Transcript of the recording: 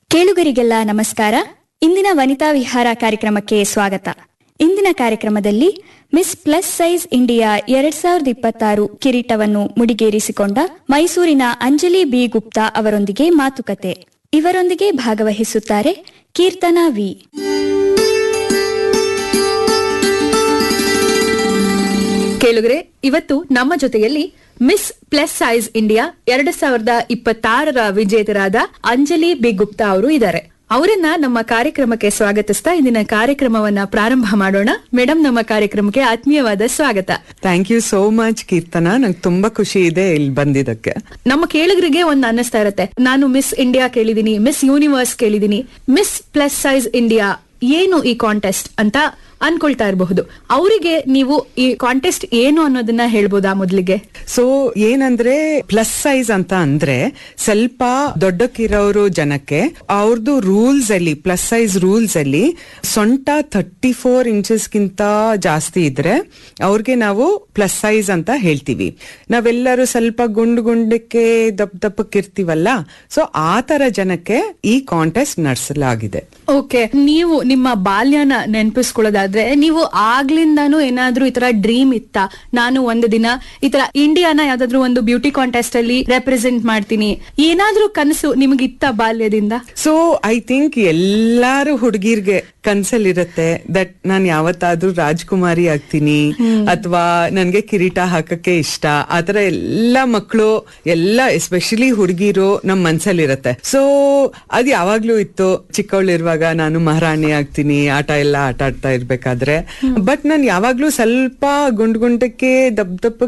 ಕೇಳುಗರಿಗೆಲ್ಲ ನಮಸ್ಕಾರ. ಇಂದಿನ ವನಿತಾ ವಿಹಾರ ಕಾರ್ಯಕ್ರಮಕ್ಕೆ ಸ್ವಾಗತ. ಇಂದಿನ ಕಾರ್ಯಕ್ರಮದಲ್ಲಿ ಮಿಸ್ ಪ್ಲಸ್ ಸೈಜ್ ಇಂಡಿಯಾ 2026 ಕಿರೀಟವನ್ನು ಮುಡಿಗೇರಿಸಿಕೊಂಡ ಮೈಸೂರಿನ ಅಂಜಲಿ ಬಿ ಗುಪ್ತಾ ಅವರೊಂದಿಗೆ ಮಾತುಕತೆ. ಇವರೊಂದಿಗೆ ಭಾಗವಹಿಸುತ್ತಾರೆ ಕೀರ್ತನಾ ವಿ. ಕೇಳುಗರೆ, ಇವತ್ತು ನಮ್ಮ ಜೊತೆಯಲ್ಲಿ ಮಿಸ್ ಪ್ಲಸ್ ಸೈಜ್ ಇಂಡಿಯಾ 2026 ವಿಜೇತರಾದ ಅಂಜಲಿ ಬಿ ಗುಪ್ತಾ ಅವರು ಇದ್ದಾರೆ. ಅವರನ್ನ ನಮ್ಮ ಕಾರ್ಯಕ್ರಮಕ್ಕೆ ಸ್ವಾಗತಿಸ್ತಾ ಇಂದಿನ ಕಾರ್ಯಕ್ರಮವನ್ನ ಪ್ರಾರಂಭ ಮಾಡೋಣ. ಮೇಡಮ್, ನಮ್ಮ ಕಾರ್ಯಕ್ರಮಕ್ಕೆ ಆತ್ಮೀಯವಾದ ಸ್ವಾಗತ. Thank you so much Keerthana, ನಂಗೆ ತುಂಬಾ ಖುಷಿ ಇದೆ ಇಲ್ಲಿ ಬಂದಿದ್ದಕ್ಕೆ. ನಮ್ಮ ಕೇಳುಗರಿಗೆ ಒಂದ್ ಅನ್ನಿಸ್ತಾ ಇರತ್ತೆ, ನಾನು ಮಿಸ್ ಇಂಡಿಯಾ ಕೇಳಿದೀನಿ, ಮಿಸ್ ಯೂನಿವರ್ಸ್ ಕೇಳಿದೀನಿ, ಮಿಸ್ ಪ್ಲಸ್ ಸೈಜ್ ಇಂಡಿಯಾ ಏನು ಈ ಕಾಂಟೆಸ್ಟ್ ಅಂತ ಅನ್ಕೊಳ್ತಾ ಇರಬಹುದು. ಅವರಿಗೆ ನೀವು ಈ ಕಾಂಟೆಸ್ಟ್ ಏನು ಅನ್ನೋದನ್ನ ಹೇಳ್ಬೋದಾ ಮೊದಲಿಗೆ? ಸೊ ಏನಂದ್ರೆ ಪ್ಲಸ್ ಸೈಜ್ ಅಂತ ಅಂದ್ರೆ ಸ್ವಲ್ಪ ದೊಡ್ಡಕ್ಕಿರೋರು ಜನಕ್ಕೆ ಅವ್ರದ್ದು ರೂಲ್ಸ್ ಅಲ್ಲಿ, ಪ್ಲಸ್ ಸೈಜ್ ರೂಲ್ಸ್ ಅಲ್ಲಿ ಸೊಂಟ 34 ಇಂಚಸ್ಗಿಂತ ಜಾಸ್ತಿ ಇದ್ರೆ ಅವ್ರಿಗೆ ನಾವು ಪ್ಲಸ್ ಸೈಜ್ ಅಂತ ಹೇಳ್ತೀವಿ. ನಾವೆಲ್ಲರೂ ಸ್ವಲ್ಪ ಗುಂಡಕ್ಕೆ ದಪ್ಪಕ್ಕಿರ್ತೀವಲ್ಲ, ಸೊ ಆ ತರ ಜನಕ್ಕೆ ಈ ಕಾಂಟೆಸ್ಟ್ ನಡೆಸಲಾಗಿದೆ. ಓಕೆ, ನೀವು ನಿಮ್ಮ ಬಾಲ್ಯನ ನೆನಪಿಸ್ಕೊಳ್ಳೋದಾದ್ರೆ ನೀವು ಆಗ್ಲಿಂದಾನು ಏನಾದ್ರೂ ಈ ತರ ಡ್ರೀಮ್ ಇತ್ತ, ನಾನು ಒಂದು ದಿನ ಈ ತರ ಇಂಡಿಯಾನ ಯಾವ್ದಾದ್ರು ಒಂದು ಬ್ಯೂಟಿ ಕಾಂಟೆಸ್ಟ್ ಅಲ್ಲಿ ರೆಪ್ರೆಸೆಂಟ್ ಮಾಡ್ತೀನಿ, ಏನಾದ್ರೂ ಕನಸು ನಿಮಗಿತ್ತ ಬಾಲ್ಯದಿಂದ? ಸೊ ಐ ಥಿಂಕ್ ಎಲ್ಲಾರು ಹುಡುಗಿರ್ಗೆ ಕನ್ಸಲ್ಲಿರತ್ತೆ ದಟ್ ನಾನ್ ಯಾವತ್ತಾದ್ರೂ ರಾಜ್ಕುಮಾರಿ ಆಗ್ತೀನಿ ಅಥವಾ ನನ್ಗೆ ಕಿರೀಟ ಹಾಕಕ್ಕೆ ಇಷ್ಟ. ಆತರ ಎಲ್ಲಾ ಮಕ್ಕಳು, ಎಲ್ಲ ಎಸ್ಪೆಷಲಿ ಹುಡುಗಿರು ನಮ್ ಮನ್ಸಲ್ಲಿರತ್ತೆ. ಸೊ ಅದ್ ಯಾವಾಗ್ಲೂ ಇತ್ತು. ಚಿಕ್ಕವಳಿರುವಾಗ ನಾನು ಮಹಾರಾಣಿ ಆಗ್ತೀನಿ, ಆಟ ಎಲ್ಲ ಆಟ ಆಡ್ತಾ ಇರ್ಬೇಕಾದ್ರೆ. ಬಟ್ ನಾನ್ ಯಾವಾಗ್ಲೂ ಸ್ವಲ್ಪ ಗುಂಡಕ್ಕೆ ದಪ್ಪ